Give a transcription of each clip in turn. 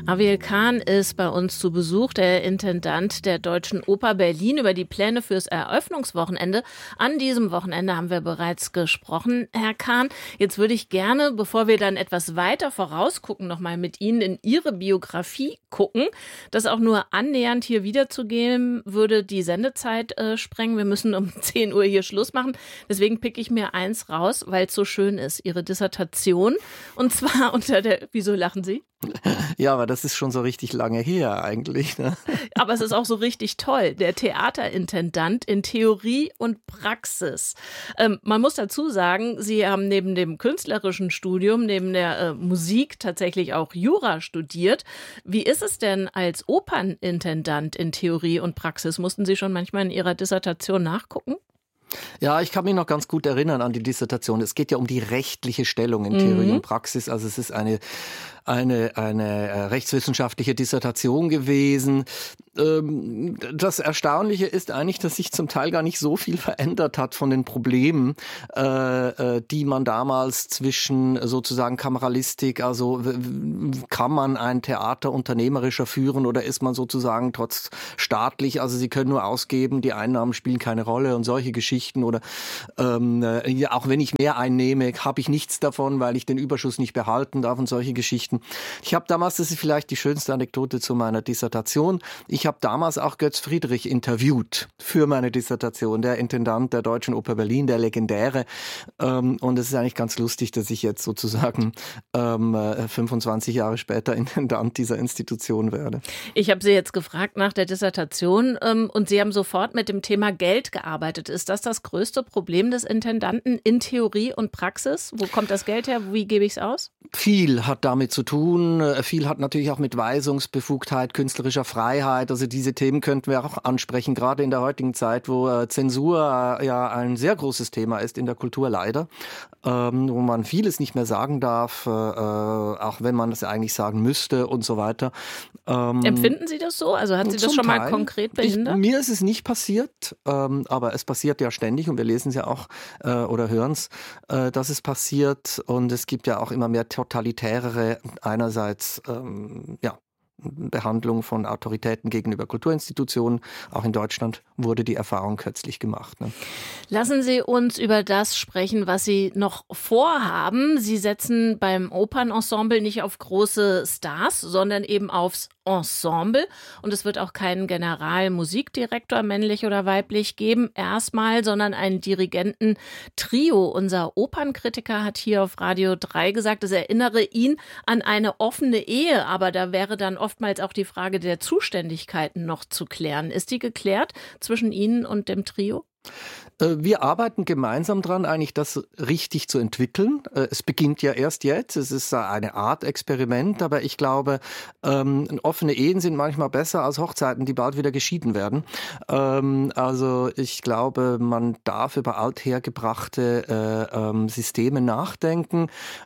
Aviel Khan ist bei uns zu Besuch, der Intendant der Deutschen Oper Berlin, über die Pläne fürs Eröffnungswochenende. An diesem Wochenende haben wir bereits gesprochen, Herr Khan. Jetzt würde ich gerne, bevor wir dann etwas weiter vorausgucken, nochmal mit Ihnen in Ihre Biografie gucken. Das auch nur annähernd hier wiederzugeben, würde die Sendezeit sprengen. Wir müssen um 10 Uhr hier Schluss machen. Deswegen picke ich mir eins raus, weil es so schön ist, Ihre Dissertation. Und zwar unter der, wieso lachen Sie? Ja, aber das ist schon so richtig lange her eigentlich. Ne? Aber es ist auch so richtig toll. Der Theaterintendant in Theorie und Praxis. Man muss dazu sagen, Sie haben neben dem künstlerischen Studium, neben der Musik tatsächlich auch Jura studiert. Wie ist es denn als Opernintendant in Theorie und Praxis? Mussten Sie schon manchmal in Ihrer Dissertation nachgucken? Ja, ich kann mich noch ganz gut erinnern an die Dissertation. Es geht ja um die rechtliche Stellung in Theorie und Praxis. Also es ist eine rechtswissenschaftliche Dissertation gewesen. Das Erstaunliche ist eigentlich, dass sich zum Teil gar nicht so viel verändert hat von den Problemen, die man damals zwischen sozusagen Kameralistik, also kann man ein Theater unternehmerischer führen oder ist man sozusagen trotz staatlich, also sie können nur ausgeben, die Einnahmen spielen keine Rolle und solche Geschichten oder auch wenn ich mehr einnehme, habe ich nichts davon, weil ich den Überschuss nicht behalten darf und solche Geschichten. Ich habe damals, das ist vielleicht die schönste Anekdote zu meiner Dissertation, ich habe damals auch Götz Friedrich interviewt für meine Dissertation, der Intendant der Deutschen Oper Berlin, der legendäre. Und es ist eigentlich ganz lustig, dass ich jetzt sozusagen 25 Jahre später Intendant dieser Institution werde. Ich habe Sie jetzt gefragt nach der Dissertation und Sie haben sofort mit dem Thema Geld gearbeitet. Ist das das größte Problem des Intendanten in Theorie und Praxis? Wo kommt das Geld her? Wie gebe ich es aus? Viel hat damit zu tun. Viel hat natürlich auch mit Weisungsbefugtheit, künstlerischer Freiheit. Also diese Themen könnten wir auch ansprechen, gerade in der heutigen Zeit, wo Zensur ja ein sehr großes Thema ist in der Kultur leider, wo man vieles nicht mehr sagen darf, auch wenn man das eigentlich sagen müsste und so weiter. Empfinden Sie das so? Also hat Sie das schon mal konkret behindert? Mir ist es nicht passiert, aber es passiert ja ständig und wir lesen es ja auch oder hören es, dass es passiert und es gibt ja auch immer mehr totalitärere einerseits Behandlung von Autoritäten gegenüber Kulturinstitutionen. Auch in Deutschland wurde die Erfahrung kürzlich gemacht. Ne? Lassen Sie uns über das sprechen, was Sie noch vorhaben. Sie setzen beim Opernensemble nicht auf große Stars, sondern eben aufs Ensemble. Und es wird auch keinen Generalmusikdirektor, männlich oder weiblich, geben erstmal, sondern einen Dirigenten-Trio. Unser Opernkritiker hat hier auf Radio 3 gesagt, es erinnere ihn an eine offene Ehe, aber da wäre dann oftmals auch die Frage der Zuständigkeiten noch zu klären. Ist die geklärt zwischen Ihnen und dem Trio? Wir arbeiten gemeinsam dran, eigentlich das richtig zu entwickeln. Es beginnt ja erst jetzt. Es ist eine Art Experiment, aber ich glaube, offene Ehen sind manchmal besser als Hochzeiten, die bald wieder geschieden werden. Also ich glaube, man darf über althergebrachte Systeme nachdenken.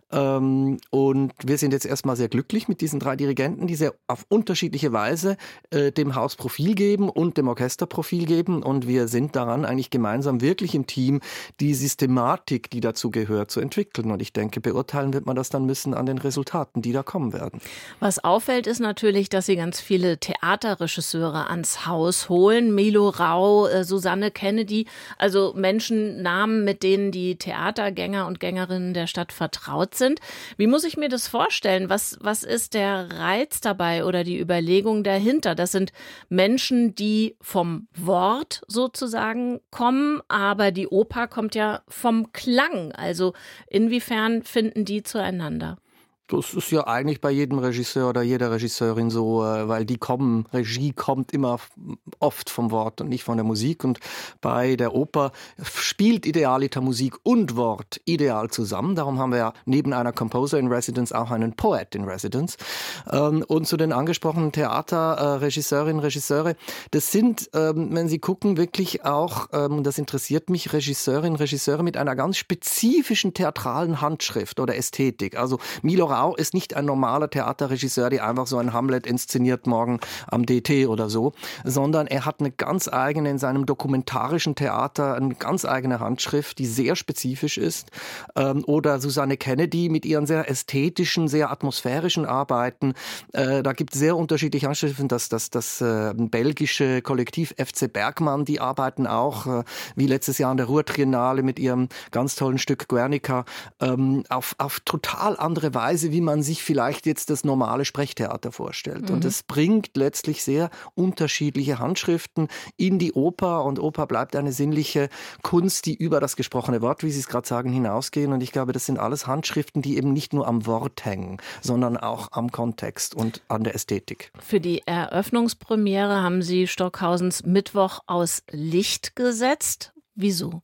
Und wir sind jetzt erstmal sehr glücklich mit diesen 3 Dirigenten, die sehr auf unterschiedliche Weise dem Haus Profil geben und dem Orchester Profil geben. Und wir sind daran eigentlich gemeinsam wirklich im Team die Systematik, die dazu gehört, zu entwickeln. Und ich denke, beurteilen wird man das dann müssen an den Resultaten, die da kommen werden. Was auffällt, ist natürlich, dass Sie ganz viele Theaterregisseure ans Haus holen. Milo Rau, Susanne Kennedy, also Menschen, Namen, mit denen die Theatergänger und Gängerinnen der Stadt vertraut sind. Wie muss ich mir das vorstellen? Was ist der Reiz dabei oder die Überlegung dahinter? Das sind Menschen, die vom Wort sozusagen kommen, aber die Oper kommt ja vom Klang. Also inwiefern finden die zueinander? Das ist ja eigentlich bei jedem Regisseur oder jeder Regisseurin so, weil Regie kommt immer oft vom Wort und nicht von der Musik. Und bei der Oper spielt idealiter Musik und Wort ideal zusammen. Darum haben wir ja neben einer Composer in Residence auch einen Poet in Residence. Und zu den angesprochenen Theaterregisseurinnen, Regisseure, das sind, wenn Sie gucken, wirklich auch, das interessiert mich, Regisseurinnen, Regisseure mit einer ganz spezifischen theatralen Handschrift oder Ästhetik. Also Milo Rau ist nicht ein normaler Theaterregisseur, der einfach so ein Hamlet inszeniert morgen am DT oder so, sondern er hat eine ganz eigene, in seinem dokumentarischen Theater, eine ganz eigene Handschrift, die sehr spezifisch ist. Oder Susanne Kennedy mit ihren sehr ästhetischen, sehr atmosphärischen Arbeiten. Da gibt es sehr unterschiedliche Handschriften. Das belgische Kollektiv FC Bergmann, die arbeiten auch, wie letztes Jahr an der Ruhr-Triennale mit ihrem ganz tollen Stück Guernica, auf total andere Weise, wie man sich vielleicht jetzt das normale Sprechtheater vorstellt. Und es bringt letztlich sehr unterschiedliche Handschriften in die Oper. Und Oper bleibt eine sinnliche Kunst, die über das gesprochene Wort, wie Sie es gerade sagen, hinausgehen. Und ich glaube, das sind alles Handschriften, die eben nicht nur am Wort hängen, sondern auch am Kontext und an der Ästhetik. Für die Eröffnungspremiere haben Sie Stockhausens Mittwoch aus Licht gesetzt. Wieso?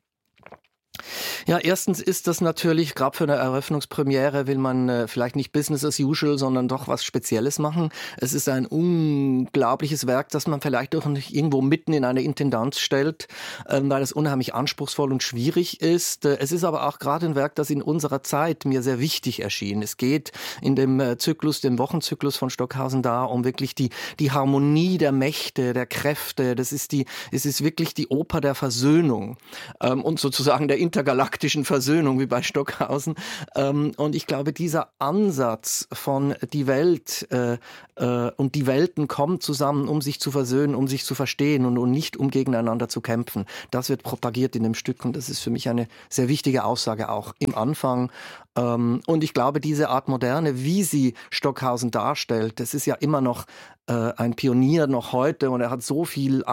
Ja, erstens ist das natürlich, gerade für eine Eröffnungspremiere will man vielleicht nicht Business as usual, sondern doch was Spezielles machen. Es ist ein unglaubliches Werk, das man vielleicht auch nicht irgendwo mitten in eine Intendanz stellt, weil es unheimlich anspruchsvoll und schwierig ist. Es ist aber auch gerade ein Werk, das in unserer Zeit mir sehr wichtig erschien. Es geht in dem Zyklus, dem Wochenzyklus von Stockhausen da um wirklich die Harmonie der Mächte, der Kräfte. Es ist wirklich die Oper der Versöhnung und sozusagen der intergalaktischen Versöhnung, wie bei Stockhausen. Und ich glaube, dieser Ansatz von die Welt und die Welten kommen zusammen, um sich zu versöhnen, um sich zu verstehen und nicht um gegeneinander zu kämpfen, das wird propagiert in dem Stück und das ist für mich eine sehr wichtige Aussage auch im Anfang. Und ich glaube, diese Art Moderne, wie sie Stockhausen darstellt, das ist ja immer noch ein Pionier noch heute und er hat so viel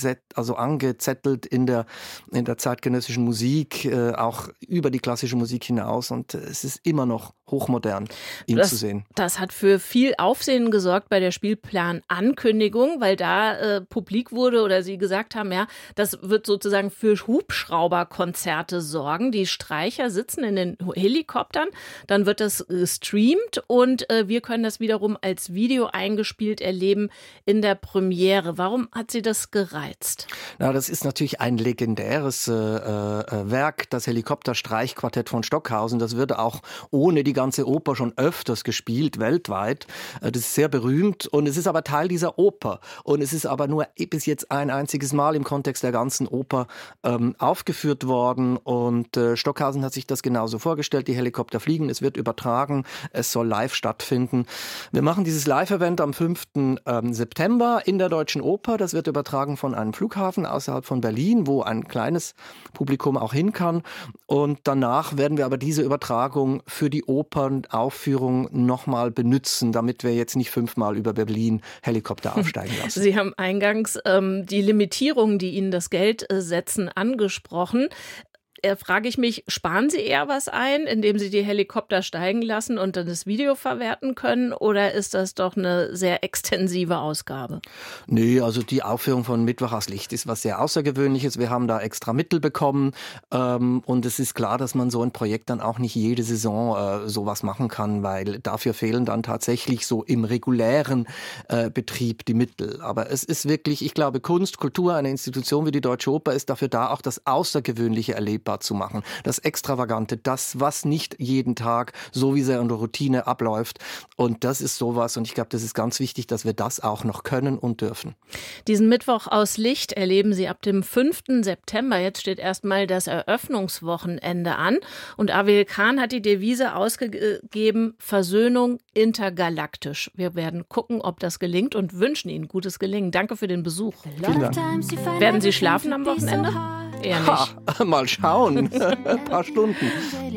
angezettelt in der zeitgenössischen Musik, auch über die klassische Musik hinaus und es ist immer noch hochmodern, ihn zu sehen. Das hat für viel Aufsehen gesorgt bei der Spielplan-Ankündigung, weil da publik wurde oder Sie gesagt haben, ja, das wird sozusagen für Hubschrauberkonzerte sorgen. Die Streicher sitzen in den Helikoptern, dann wird das gestreamt und wir können das wiederum als Video eingespielt erleben in der Premiere. Warum hat Sie das gereizt? Na, das ist natürlich ein legendäres Werk, das Helikopterstreichquartett von Stockhausen. Das wird auch ohne die ganze Oper schon öfters gespielt, weltweit. Das ist sehr berühmt und es ist aber Teil dieser Oper. Und es ist aber nur bis jetzt ein einziges Mal im Kontext der ganzen Oper aufgeführt worden. Und Stockhausen hat sich das genauso vorgestellt. Die Helikopter fliegen, es wird übertragen, es soll live stattfinden. Wir machen dieses Live-Event am 5. September in der Deutschen Oper. Das wird übertragen von einem Flughafen außerhalb von Berlin, wo ein kleines Publikum auch hin kann. Und danach werden wir aber diese Übertragung für die Opernaufführung nochmal benutzen, damit wir jetzt nicht 5-mal über Berlin Helikopter aufsteigen lassen. Sie haben eingangs die Limitierungen, die Ihnen das Geld setzen, angesprochen. Frage ich mich, sparen Sie eher was ein, indem Sie die Helikopter steigen lassen und dann das Video verwerten können? Oder ist das doch eine sehr extensive Ausgabe? Nee, also die Aufführung von Mittwoch aus Licht ist was sehr Außergewöhnliches. Wir haben da extra Mittel bekommen. Und es ist klar, dass man so ein Projekt dann auch nicht jede Saison sowas machen kann, weil dafür fehlen dann tatsächlich so im regulären Betrieb die Mittel. Aber es ist wirklich, ich glaube, Kunst, Kultur, eine Institution wie die Deutsche Oper ist dafür da, auch das Außergewöhnliche erlebbar zu machen. Das Extravagante, das, was nicht jeden Tag so wie sehr in der Routine abläuft. Und das ist sowas. Und ich glaube, das ist ganz wichtig, dass wir das auch noch können und dürfen. Diesen Mittwoch aus Licht erleben Sie ab dem 5. September. Jetzt steht erstmal das Eröffnungswochenende an. Und Avel Khan hat die Devise ausgegeben, Versöhnung intergalaktisch. Wir werden gucken, ob das gelingt und wünschen Ihnen gutes Gelingen. Danke für den Besuch. Vielen Dank. Werden Sie schlafen am Wochenende? Eher nicht. Mal schauen. Ein paar Stunden.